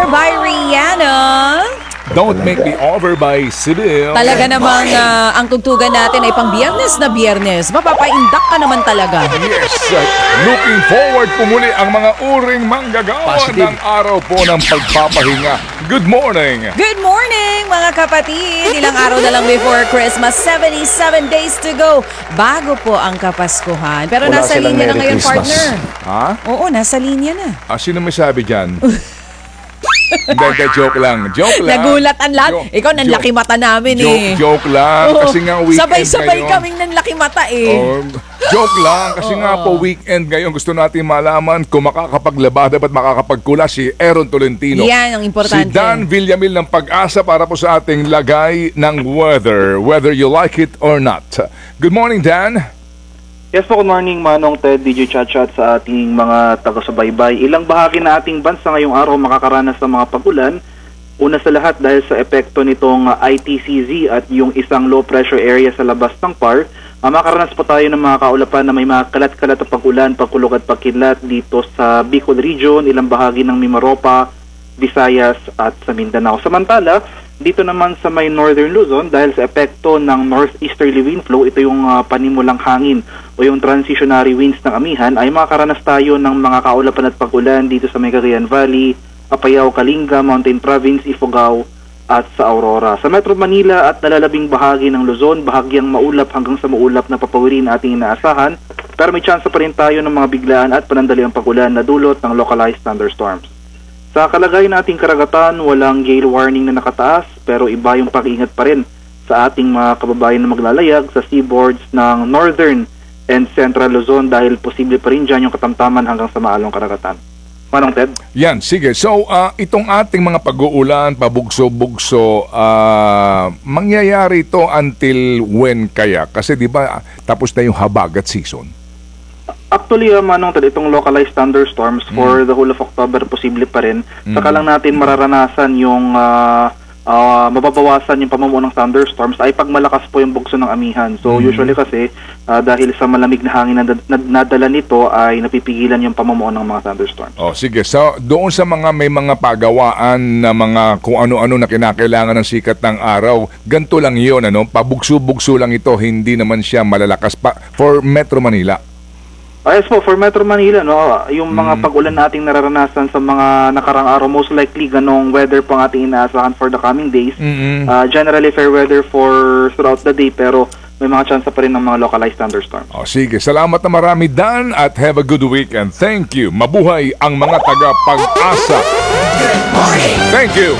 over by Rihanna. Don't Make Me Over by Sibyl. Talaga namang ang tugtugan natin ay pang biyernes na biyernes. Mapapaindak ka naman talaga. Yes, looking forward po muli ang mga uring manggagawa ng araw po ng pagpapahinga. Good morning! Good morning mga kapatid! Ilang araw na lang before Christmas, 77 days to go. Bago po ang Kapaskuhan. Pero Wala nasa silang linya na Merry ngayon, Christmas. partner. Ha? Oo, nasa linya na. Sino may sabi dyan? Hindi, joke lang. Joke lang. Nagulat ang lahat. Ikaw, nanlaki mata namin eh. Joke lang. Oo. Kasi nga weekend Sabay-sabay ngayon. kaming nanlaki mata eh. Oh, joke lang. Kasi nga po weekend ngayon. Gusto natin malaman kung makakapaglaba dapat makakapagkula si Aaron Tolentino. Yan ang importante. Si Dan Villamil ng Pag-asa para po sa ating lagay ng weather. Whether you like it or not. Good morning, Dan. Yes po, good morning Manong Ted, DJ Chacha at sa ating mga taga-subaybay. Ilang bahagi na ating bansa ngayong araw makakaranas ng mga pagulan. Una sa lahat dahil sa epekto nitong ITCZ at yung isang low pressure area sa labas ng PAR, makakaranas po tayo ng mga kaulapan na may mga kalat-kalat na pagulan, pagkulog at pagkidlat dito sa Bicol Region, ilang bahagi ng Mimaropa, Visayas at sa Mindanao. Samantala, dito naman sa may Northern Luzon, dahil sa epekto ng northeasterly wind flow, ito yung panimulang hangin o yung transitionary winds ng amihan, ay makakaranas tayo ng mga kaulapan at pagulan dito sa may Cagayan Valley, Apayao, Kalinga, Mountain Province, Ifugao at sa Aurora. Sa Metro Manila at nalalabing bahagi ng Luzon, bahagyang maulap hanggang sa maulap na papawirin ating inaasahan, pero may chance pa rin tayo ng mga biglaan at panandaliang pagulan na dulot ng localized thunderstorms. Sa kalagayan nating karagatan, walang gale warning na nakataas, pero iba yung pag-iingat pa rin sa ating mga kababayan na maglalayag sa seaboards ng Northern and Central Luzon dahil posible pa rin dyan yung katamtaman hanggang sa maalong karagatan. Manong Ted? Yan, sige. So, itong ating mga pag-uulan, pabugso-bugso, mangyayari ito until when kaya? Kasi di ba tapos na yung habagat season? Actually, Manong Ted, itong localized thunderstorms for the whole of October posible pa rin. Saka lang natin mararanasan yung mababawasan yung pamumuo ng thunderstorms ay pag malakas po yung bugso ng amihan. So usually kasi dahil sa malamig na hangin na nadala nito ay napipigilan yung pamumuo ng mga thunderstorms. Oh, sige. So, doon sa mga may mga pagawaan na mga kung ano-ano na kinakailangan ng sikat ng araw, ganito lang yun, ano? Pabugso-bugso lang ito, hindi naman siya malalakas pa for Metro Manila. Yes po, for Metro Manila, no, yung mga pag-ulan nating nararanasan sa mga nakarang araw, most likely ganong weather po ang ating inaasahan for the coming days. Generally fair weather for throughout the day, pero may mga chance pa rin ng mga localized thunderstorms. Oh, sige. Salamat na marami, Dan, at have a good weekend. Thank you. Mabuhay ang mga taga-Pag-asa. Thank you.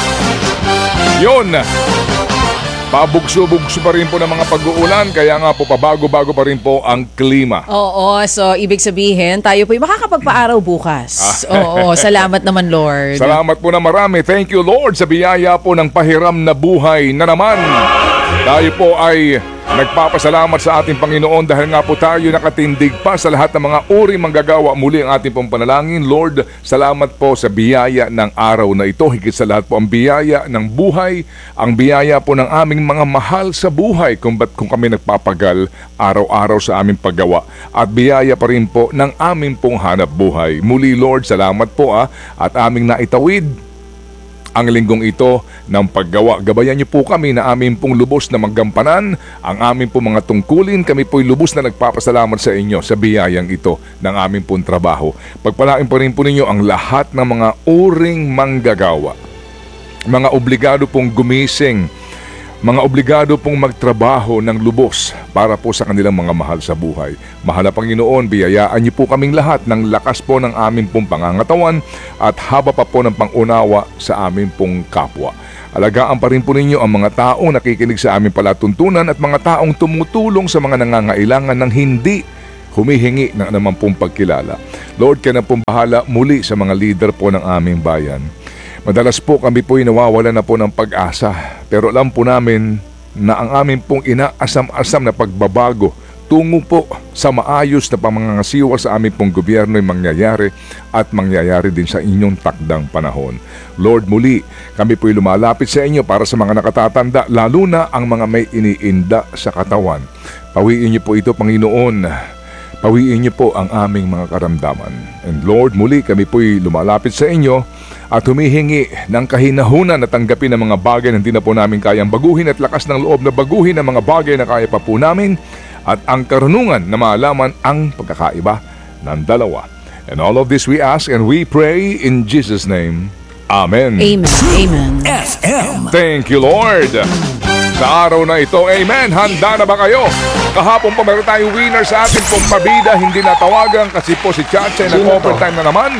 Yun. Pabugso-bugso pa rin po ng mga pag-uulan, kaya nga po pabago-bago pa rin po ang klima. Oo, so ibig sabihin, tayo po makakapagpa-araw bukas. Oo, salamat naman Lord. Salamat po na marami. Thank you, Lord, sa biyaya po ng pahiram na buhay na naman. Tayo po ay nagpapasalamat sa ating Panginoon dahil nga po tayo nakatindig pa sa lahat ng mga uri manggagawa. Muli ang ating pong panalangin. Lord, salamat po sa biyaya ng araw na ito. Higit sa lahat po ang biyaya ng buhay, ang biyaya po ng aming mga mahal sa buhay kung ba't kung kami nagpapagal araw-araw sa aming paggawa. At biyaya pa rin po ng aming pong hanap buhay. Muli, Lord, salamat po at aming naitawid ang linggong ito ng paggawa. Gabayan niyo po kami na amin pong lubos na magampanan ang amin pong mga tungkulin. Kami po'y lubos na nagpapasalamat sa inyo sa biyayang ito ng amin pong trabaho. Pagpalain pa rin po ninyo ang lahat ng mga uring manggagawa. Mga obligado pong gumising, mga obligado pong magtrabaho ng lubos para po sa kanilang mga mahal sa buhay. Mahal na Panginoon, biyayaan niyo po kaming lahat ng lakas po ng aming pong pangangatawan at haba pa po ng pangunawa sa aming pong kapwa. Alagaan pa rin po ninyo ang mga taong nakikinig sa aming palatuntunan at mga taong tumutulong sa mga nangangailangan ng hindi humihingi ng naman pong pagkilala. Lord, ka na pong bahala muli sa mga leader po ng aming bayan. Madalas po kami po'y nawawala na po ng pag-asa, pero alam po namin na ang amin pong inaasam-asam na pagbabago tungo po sa maayos na pamangangasiwa sa amin pong gobyerno ay mangyayari at mangyayari din sa inyong takdang panahon. Lord, muli kami po'y lumalapit sa inyo para sa mga nakatatanda, lalo na ang mga may iniinda sa katawan. Pawiin niyo po ito, Panginoon. Pawiin niyo po ang aming mga karamdaman. And Lord, muli kami po'y lumalapit sa inyo at humihingi ng kahinahunan na tanggapin ang mga bagay na hindi na po namin kayang baguhin at lakas ng loob na baguhin ang mga bagay na kaya pa po namin at ang karunungan na malaman ang pagkakaiba ng dalawa. And all of this we ask and we pray in Jesus' name. Amen. Amen. Amen. Thank you, Lord. Sa araw na ito, amen. Handa na ba kayo? Kahapon pa meron tayong winner sa ating pong pabida. Hindi natawagan kasi po si Chacha nag-overtime na naman.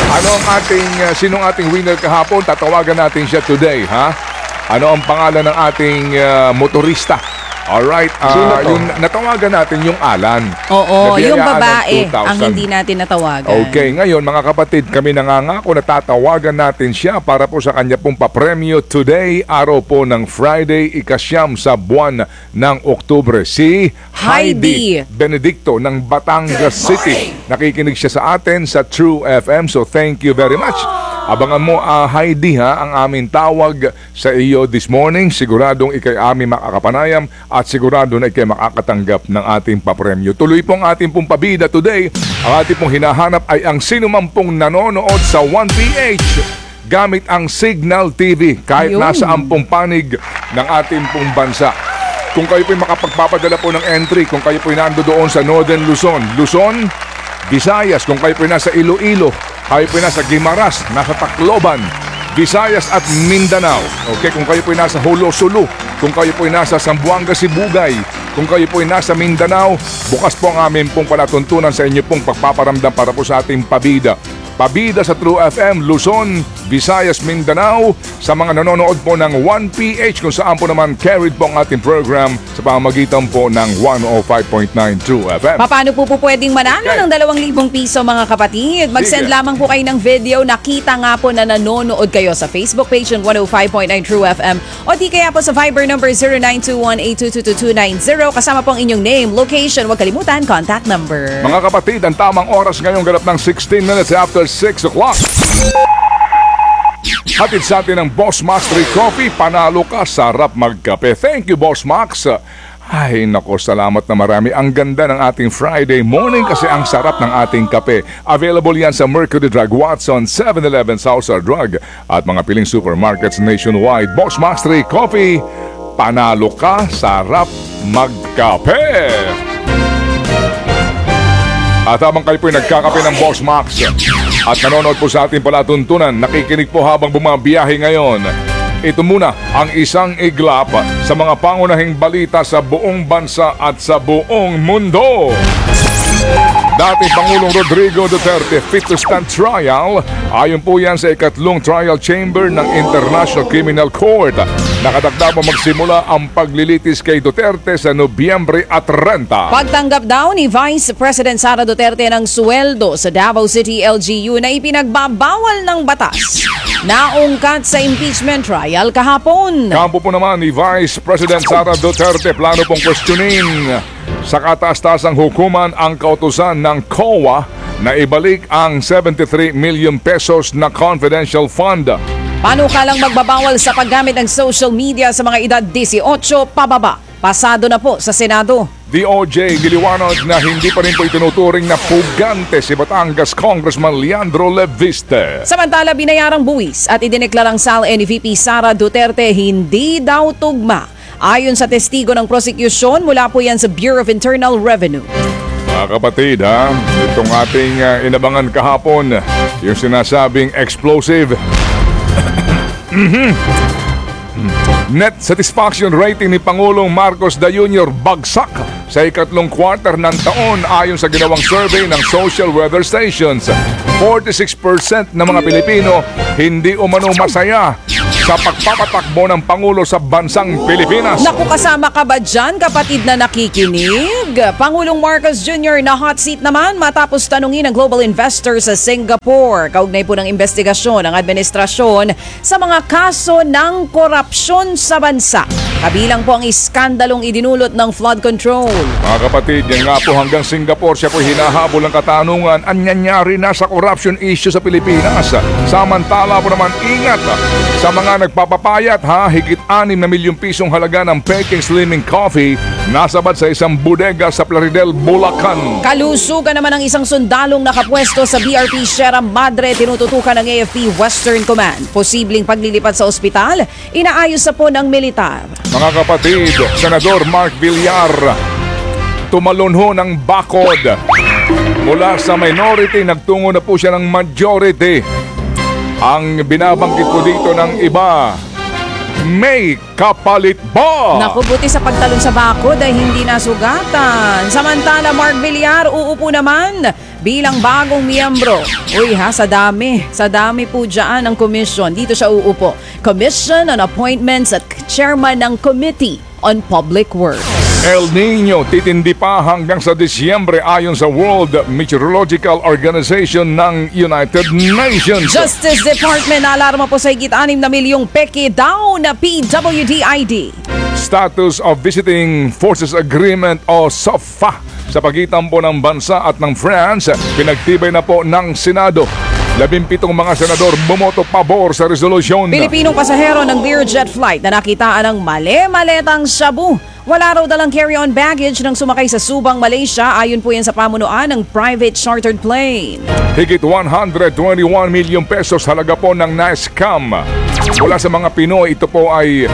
Sinong ating winner kahapon? Tatawagan natin siya today, ha? Ano ang pangalan ng ating motorista? Alright, yung natawagan natin yung Alan. Oo, yung babae 2,000. ang hindi natin natawagan. Okay, ngayon mga kapatid, kami nangangako na tatawagan natin siya para po sa kanya pong papremyo today, araw po ng Friday, ikasyam sa buwan ng Oktubre. Si Heidi Benedicto ng Batangas City. Nakikinig siya sa atin sa True FM, so thank you very much. Abangan mo, Heidi, ang aming tawag sa iyo this morning. Siguradong ikay aming makakapanayam at sigurado na ikay makakatanggap ng ating papremyo. Tuloy pong ating pong pabida today. Ang ating pong hinahanap ay ang sinuman pong nanonood sa 1PH gamit ang Signal TV kahit nasa ampong panig ng ating pong bansa. Kung kayo po'y makapagpapadala po ng entry, kung kayo po'y nando doon sa Northern Luzon, Visayas, kung kayo po'y nasa Iloilo, kayo po'y nasa Guimaras, nasa Tacloban, Visayas at Mindanao. Okay, kung kayo po'y nasa Jolo-Sulu, kung kayo po'y nasa Zamboanga, Sibugay, kung kayo po'y nasa Mindanao, bukas po ang aming pong palatuntunan sa inyo pong pagpaparamdam para po sa ating pabida. Pabida sa True FM, Luzon, Visayas, Mindanao, sa mga nanonood po ng 1PH kung saan po naman carried po ang ating program sa pamamagitan po ng 105.9 True FM. Paano po pwedeng manalo ng 2,000 piso mga kapatid? Mag-send lamang po kayo ng video. Nakita nga po na nanonood kayo sa Facebook page ng 105.9 True FM o di kaya po sa Viber number 0921-822-2290 kasama po ang inyong name, location, huwag kalimutan, contact number. Mga kapatid, ang tamang oras ngayong ganap ng 16 minutes after 6 o'clock. Hatid sa atin ng Boss Max 3 Coffee. Panalo ka, sarap magkape. Thank you, Boss Max. Ay, nako, salamat na marami. Ang ganda ng ating Friday morning kasi ang sarap ng ating kape. Available yan sa Mercury Drug, Watson, 7-Eleven, Southside Drug at mga piling supermarkets nationwide. Boss Max 3 Coffee. Panalo ka, sarap magkape. At habang kayo po'y nagkakape ng Boss Max at nanonood po sa ating palatuntunan, nakikinig po habang bumabiyahe ngayon, ito muna ang isang iglap sa mga pangunahing balita sa buong bansa at sa buong mundo. Dating Pangulong Rodrigo Duterte fit to stand trial. Ayon po yan sa ikatlong trial chamber ng International Criminal Court. Nakatakda po magsimula ang paglilitis kay Duterte sa Nobyembre at 30. Pagtanggap daw ni Vice President Sara Duterte ng sweldo sa Davao City LGU na ipinagbabawal ng batas. Naungkat sa impeachment trial kahapon. Kampo po naman ni Vice President Sara Duterte plano pong questionin sa kataas-tasang hukuman ang kautusan ng COA na ibalik ang 73 million pesos na confidential fund. Panukalang magbabawal sa paggamit ng social media sa mga edad 18 pababa. Pasado na po sa Senado. DOJ giliwanag na hindi pa rin po itinuturing na pugante si Batangas Congressman Leandro Leviste. Samantala, binayarang buwis at idineklarang SAL ni VP Sara Duterte hindi daw tugma. Ayon sa testigo ng prosecution, mula po yan sa Bureau of Internal Revenue. Mga kapatid, itong ating inabangan kahapon, yung sinasabing explosive net satisfaction rating ni Pangulong Marcos Jr. bagsak sa ikatlong quarter ng taon ayon sa ginawang survey ng social weather stations. 46% ng mga Pilipino hindi umano masaya sa pagpapatakbo ng Pangulo sa bansang Pilipinas. Naku, kasama ka ba dyan, kapatid na nakikinig? Pangulong Marcos Jr. na hot seat naman matapos tanungin ng global investor sa Singapore. Kaugnay po ng investigasyon ng administrasyon sa mga kaso ng korupsyon sa bansa. Kabilang po ang iskandalong idinulot ng flood control. Mga kapatid, yan nga po hanggang Singapore siya po hinahabol ng katanungan ang nangyari na sa corruption issue sa Pilipinas. Samantala po naman ingat sa mga nagpapapayat higit 6 na milyong pisong halaga ng Peking Slimming Coffee nasabad sa isang bodega sa Plaridel, Bulacan. Kalusugan naman ng isang sundalong nakapwesto sa BRP Sierra Madre, tinututukan ng AFP Western Command. Posibleng paglilipat sa ospital, inaayos sa po ng militar. Mga kapatid, Senador Mark Villar, tumalon ho ng bakod. Mula sa minority, nagtungo na po siya ng majority. Ang binabanggit po dito ng iba, may kapalit ba? Naku, buti sa pagtalon sa bakod ay hindi nasugatan. Samantala, Mark Villar uupo naman bilang bagong miyembro. Uy ha, sa dami po dyan ang commission. Dito siya uupo. Commission on Appointments at chairman ng Committee on Public Works. El Nino titindi pa hanggang sa Disyembre ayon sa World Meteorological Organization ng United Nations. Justice Department alarma po sa higit 6 na milyong peke daw na PWDID. Status of Visiting Forces Agreement o SOFA sa pagitan po ng bansa at ng France, pinagtibay na po ng Senado. 17 mga senador bumoto pabor sa resolusyon. Pilipinong pasahero ng Learjet flight na nakitaan ng mali-maletang shabu. Wala raw dalang carry-on baggage nang sumakay sa Subang, Malaysia. Ayon po yan sa pamunuan ng private chartered plane. Higit 121 milyong pesos halaga po ng na-scam. Mula sa mga Pinoy, ito po ay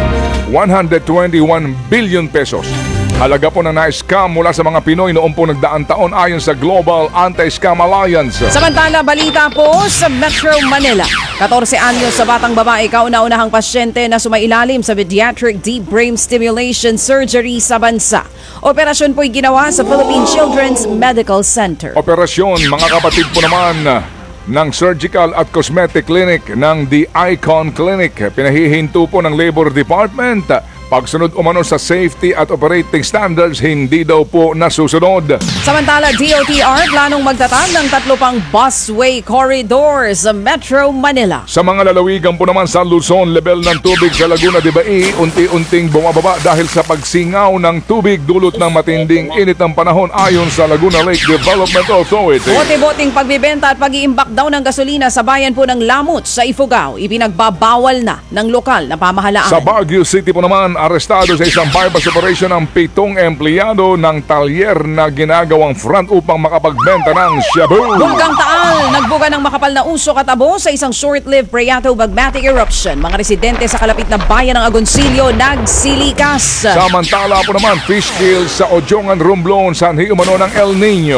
121 billion pesos. Halaga po ng na-scam mula sa mga Pinoy noong po nagdaang taon ayon sa Global Anti-Scam Alliance. Samantala, balita po sa Metro Manila. 14 anyos sa batang babae, kauna-unahang pasyente na sumailalim sa pediatric deep brain stimulation surgery sa bansa. Operasyon po'y ginawa sa Philippine Children's Medical Center. Operasyon, mga kapatid po naman ng Surgical at Cosmetic Clinic ng The Icon Clinic. Pinahihinto po ng Labor Department. Pagsunod umano sa safety at operating standards, hindi daw po nasusunod. Samantala, DOTR planong magtatag ng 3 pang busway corridor sa Metro Manila. Sa mga lalawigan po naman sa Luzon, level ng tubig sa Laguna de Bai unti-unting bumababa dahil sa pagsingaw ng tubig dulot ng matinding init ng panahon ayon sa Laguna Lake Development Authority. Bote-boteng pagbibenta at pag-iimbak daw ng gasolina sa bayan po ng Lamut sa Ifugao, ipinagbabawal na ng lokal na pamahalaan. Sa Baguio City po naman, arestado sa isang bypass operation ang 7 empleyado ng talyer na ginagawang front upang makapagbenta ng shabu. Bulgang Taal, nagbuga ng makapal na usok at abo sa isang short-lived phreato-magmatic eruption. Mga residente sa kalapit na bayan ng Agoncillo nagsilikas. Samantala po naman, fish kill sa Ojongan, Romblon, sanhi umano ng El Nino.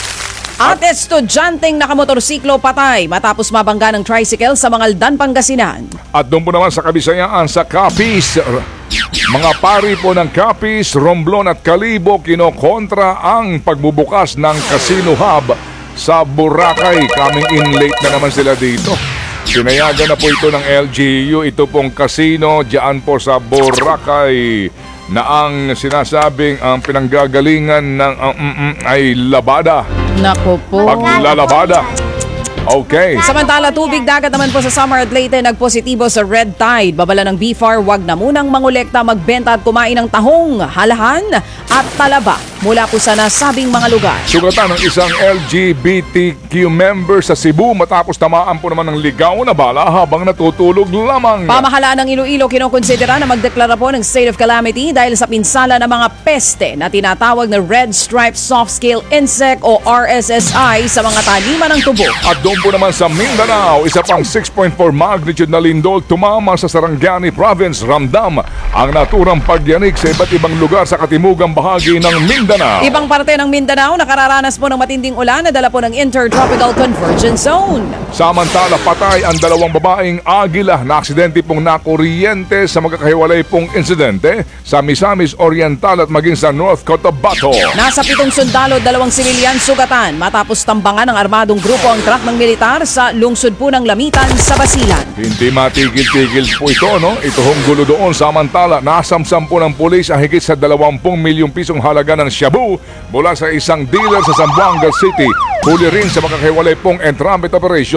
At estudyanteng nakamotorsiklo patay matapos mabangga ng tricycle sa Mangaldan, Pangasinan. At doon po naman sa Kabisayaan, sa Capiz, mga pari po ng Capiz, Romblon at Kalibo kinokontra ang pagbubukas ng Casino Hub sa Boracay. Coming in late na naman sila dito. Pinayagan na po ito ng LGU, ito pong casino diyan po sa Boracay na ang sinasabing ang pinanggagalingan ng ay labada. Nako po. Paglalabada. Okay. Samantala, tubig dagat naman po sa Samar at Leyte nagpositibo sa red tide. Babala ng BFAR, wag na munang mangolekta, magbenta at kumain ng tahong, halahan at talaba mula po sa nasabing mga lugar. Sugatan ng isang LGBTQ member sa Cebu matapos tamaan po naman ng ligaw na bala habang natutulog lamang. Pamahalaan ng Iloilo kinokonsidera na magdeklara po ng state of calamity dahil sa pinsala ng mga peste na tinatawag na Red Striped Soft Scale Insect o RSSI sa mga taniman ng tubo. At doon po naman sa Mindanao, isa pang 6.4 magnitude na lindol tumama sa Sarangani Province. Ramdam ang naturang pagyanig sa iba't ibang lugar sa katimugang bahagi ng Mindanao. Ibang parte ng Mindanao nakararanas po ng matinding ulan na dala po ng Intertropical Convergence Zone. Samantala, patay ang 2 babaeng agila na aksidente pong nakuryente sa magkakahiwalay pong insidente sa Misamis Oriental at maging sa North Cotabato. Nasa 7 sundalo, 2 sibilyan sugatan matapos tambangan ng armadong grupo ang truck ng militar sa lungsod po ng Lamitan sa Basilan. Hindi matigil-tigil po ito, no? Ito hong gulo doon. Samantala, nasamsam po ng pulis ang higit sa 20 milyong pisong halaga ng shabu mula sa isang dealer sa Zamboanga City. Huli rin sa makakahiwalay pong entrapment operation